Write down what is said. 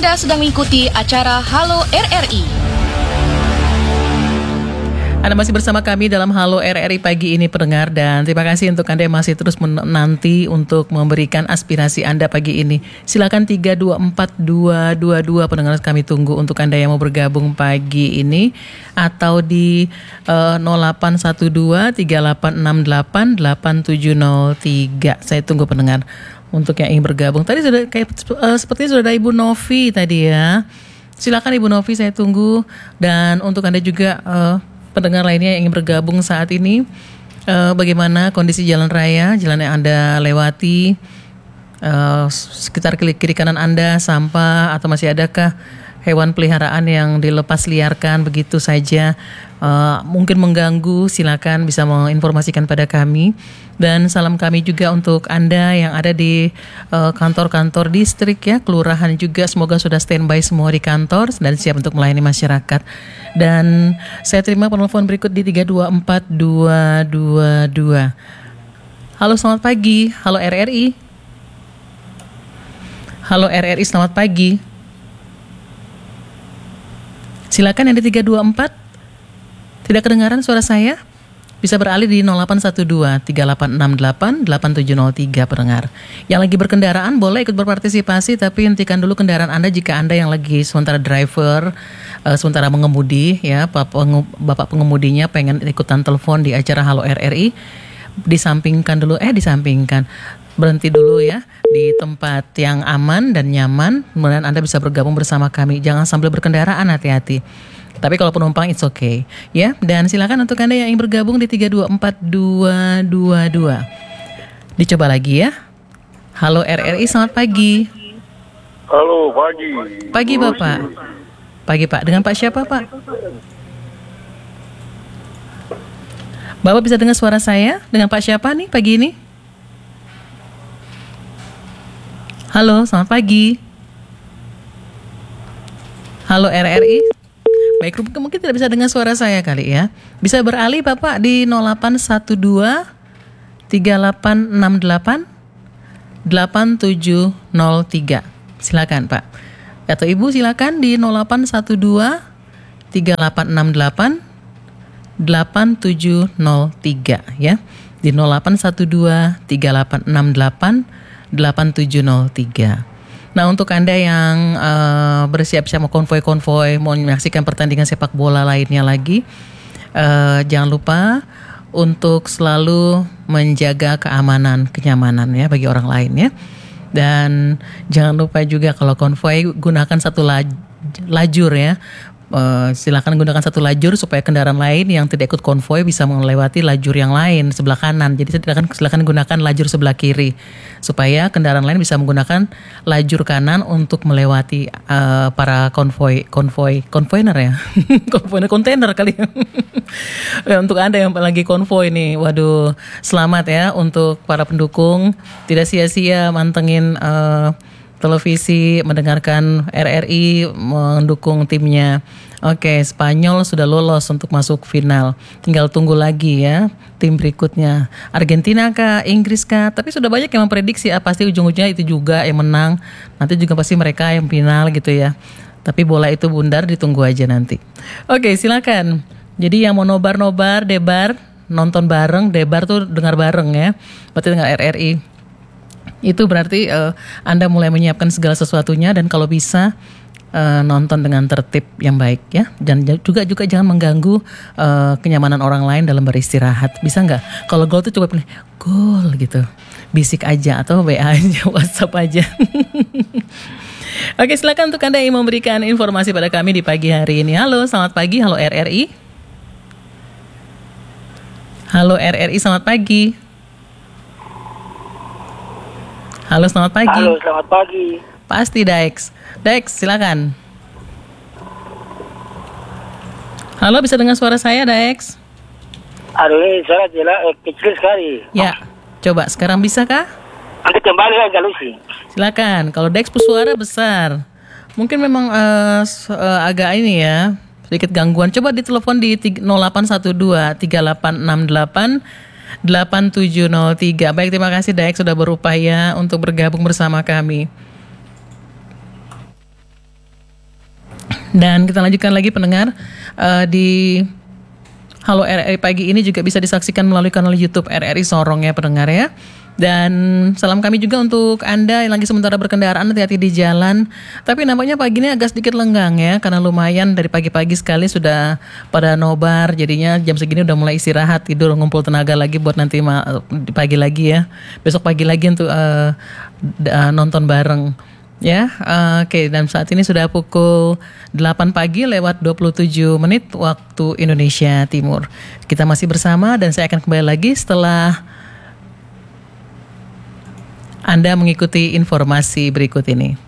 Anda sedang mengikuti acara Halo RRI. Anda masih bersama kami dalam Halo RRI pagi ini pendengar, dan terima kasih untuk Anda yang masih terus menanti untuk memberikan aspirasi Anda pagi ini. Silakan 324222 pendengar, kami tunggu untuk Anda yang mau bergabung pagi ini, atau di 0812 3868 8703. Saya tunggu pendengar untuk yang ingin bergabung. Tadi sudah sepertinya sudah ada Ibu Novi tadi ya. Silakan Ibu Novi, saya tunggu. Dan untuk Anda juga pendengar lainnya yang ingin bergabung saat ini, bagaimana kondisi jalan raya, jalan yang Anda lewati, sekitar kiri kanan Anda sampah atau masih adakah hewan peliharaan yang dilepas liarkan begitu saja, mungkin mengganggu, silakan bisa menginformasikan pada kami. Dan salam kami juga untuk Anda yang ada di kantor-kantor distrik ya, kelurahan juga, semoga sudah standby semua di kantor dan siap untuk melayani masyarakat. Dan saya terima penelpon berikut di 324222. Halo, selamat pagi. Halo RRI. Halo RRI, selamat pagi. Silakan yang di 324. Tidak kedengaran suara saya? Bisa beralih di 0812 3868 8703 pendengar. Yang lagi berkendaraan boleh ikut berpartisipasi, tapi hentikan dulu kendaraan Anda jika Anda yang lagi sementara driver, sementara mengemudi ya, Bapak pengemudinya pengen ikutan telepon di acara Halo RRI, disampingkan dulu, berhenti dulu ya di tempat yang aman dan nyaman, kemudian Anda bisa bergabung bersama kami. Jangan sambil berkendaraan, hati-hati. Tapi kalau penumpang it's okay ya. Dan silakan untuk Anda yang ingin bergabung di 324222. Dicoba lagi ya. Halo RRI, selamat pagi. Halo, pagi. Pagi Bapak. Pagi Pak. Dengan Pak siapa Pak? Bapak bisa dengar suara saya? Dengan Pak siapa nih pagi ini? Halo, selamat pagi. Halo RRI. Baik, mungkin tidak bisa dengar suara saya kali ya. Bisa beralih Bapak di 0812 3868 8703. Silakan Pak. Atau Ibu silakan di 0812 3868 8703 ya. Di 0812 3868 8703. Nah, untuk Anda yang bersiap-siap mau konvoy, mau menyaksikan pertandingan sepak bola lainnya lagi, jangan lupa untuk selalu menjaga kenyamanan ya bagi orang lain ya. Dan jangan lupa juga kalau konvoy gunakan satu lajur ya. Silakan gunakan satu lajur supaya kendaraan lain yang tidak ikut konvoy bisa melewati lajur yang lain sebelah kanan. Jadi silakan gunakan lajur sebelah kiri supaya kendaraan lain bisa menggunakan lajur kanan untuk melewati para konvoiner ya. kontainer kali ya. Untuk Anda yang lagi konvoy nih, waduh, selamat ya untuk para pendukung, tidak sia-sia mantengin televisi, mendengarkan RRI, mendukung timnya. Oke, Spanyol sudah lolos untuk masuk final. Tinggal tunggu lagi ya tim berikutnya. Argentina kah, Inggris kah? Tapi sudah banyak yang memprediksi pasti ujung-ujungnya itu juga yang menang. Nanti juga pasti mereka yang final gitu ya. Tapi bola itu bundar, ditunggu aja nanti. Oke, silakan. Jadi yang mau nobar, debar, nonton bareng, debar tuh dengar bareng ya. Berarti dengar RRI. Itu berarti Anda mulai menyiapkan segala sesuatunya, dan kalau bisa nonton dengan tertib yang baik ya. Dan juga jangan mengganggu kenyamanan orang lain dalam beristirahat. Bisa nggak? Kalau gol tuh coba pilih gol gitu, bisik aja atau WA aja, WhatsApp aja. Oke, silakan untuk Anda yang memberikan informasi pada kami di pagi hari ini. Halo, selamat pagi. Halo RRI. Halo RRI, selamat pagi. Halo, selamat pagi. Halo, selamat pagi. Pasti Dex, silakan. Halo, bisa dengar suara saya, Dex? Aduh, ini suara kecil sekali. Ya, coba sekarang bisa kah? Nanti kembali aja, Lucy. Silakan. Kalau Dex suara besar, mungkin memang agak ini ya, sedikit gangguan. Coba ditelepon di 0812 3868 8703. Baik, terima kasih Dex sudah berupaya untuk bergabung bersama kami. Dan kita lanjutkan lagi pendengar, di Halo RRI pagi ini juga bisa disaksikan melalui kanal YouTube RRI Sorong ya pendengar ya. Dan salam kami juga untuk Anda yang lagi sementara berkendaraan, hati-hati di jalan. Tapi nampaknya pagi ini agak sedikit lenggang ya, karena lumayan dari pagi-pagi sekali sudah pada nobar. Jadinya jam segini udah mulai istirahat, tidur, ngumpul tenaga lagi buat nanti pagi lagi ya. Besok pagi lagi untuk nonton bareng. Ya, oke. Dan saat ini sudah pukul 8 pagi lewat 27 menit waktu Indonesia Timur. Kita masih bersama dan saya akan kembali lagi setelah Anda mengikuti informasi berikut ini.